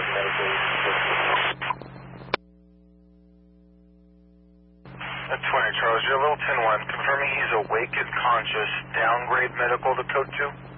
At 20, Charles, you're level 10-1, confirming he's awake and conscious. Downgrade medical to code 2.